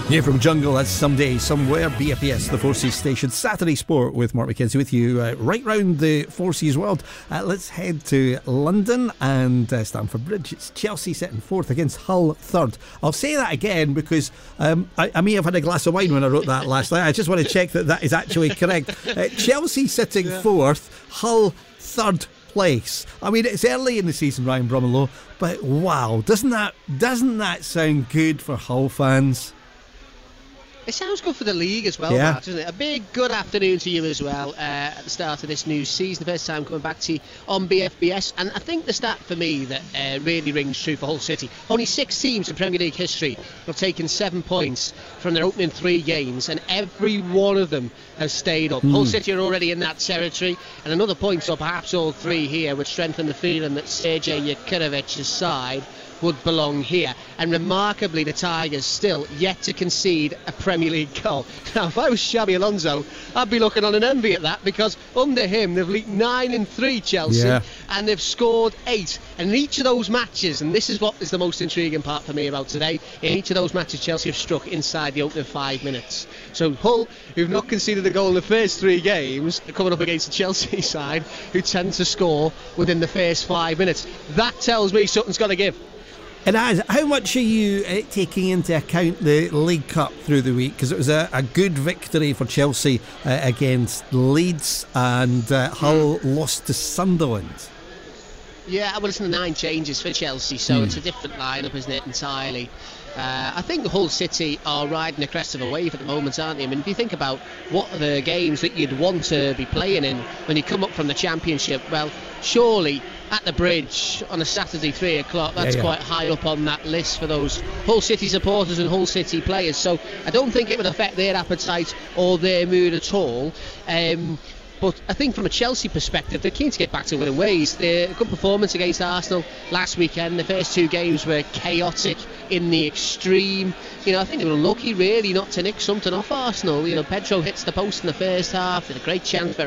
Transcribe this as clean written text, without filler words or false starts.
Here from Jungle, that's Someday, Somewhere, BFBS, the Four Seas station. Saturday Sport with Mark McKenzie with you right round the Four Seas world. Let's head to London and Stamford Bridge. It's Chelsea sitting fourth against Hull third. I'll say that again because I may have had a glass of wine when I wrote that last night. I just want to check that that is actually correct. Chelsea sitting fourth, Hull third place. I mean, it's early in the season, Ryan Brumlow, but wow, doesn't that sound good for Hull fans? It sounds good for the league as well, Mark, doesn't it? A big good afternoon to you as well at the start of this new season. The first time coming back to you on BFBS. And I think the stat for me that really rings true for Hull City, only 6 teams in Premier League history have taken 7 points from their opening 3 games, and every one of them has stayed up. Hull City are already in that territory, and another point, or perhaps all 3 here, would strengthen the feeling that Sergej Jakurovic's side would belong here. And remarkably, the Tigers still yet to concede a Premier League goal. Now, if I was Xabi Alonso, I'd be looking on an envy at that, because under him they've leaked 9-3 Chelsea, and they've scored 8. And in each of those matches, and this is what is the most intriguing part for me about today, in each of those matches Chelsea have struck inside the opening 5 minutes. So Hull, who've not conceded a goal in the first 3 games, are coming up against the Chelsea side, who tend to score within the first 5 minutes. That tells me something's got to give. It has. How much are you taking into account the League Cup through the week? Because it was a good victory for Chelsea against Leeds, and Hull lost to Sunderland. Yeah, well, it's 9 changes for Chelsea, so it's a different lineup, isn't it, entirely. I think Hull City are riding the crest of a wave at the moment, aren't they? I mean, if you think about what are the games that you'd want to be playing in when you come up from the Championship, well, surely at the Bridge on a Saturday 3 o'clock, that's quite high up on that list for those Hull City supporters and Hull City players. So I don't think it would affect their appetite or their mood at all. But I think from a Chelsea perspective, they're keen to get back to winning ways. Their good performance against Arsenal last weekend, the first 2 games were chaotic in the extreme. You know, I think they were lucky really not to nick something off Arsenal. You know, Pedro hits the post in the first half, had a great chance for